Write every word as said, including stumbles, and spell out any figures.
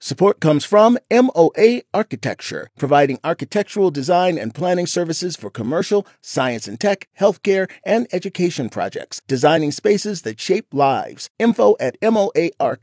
Support comes from M O A Architecture, providing architectural design and planning services for commercial, science and tech, healthcare, and education projects, designing spaces that shape lives. Info at M O A arch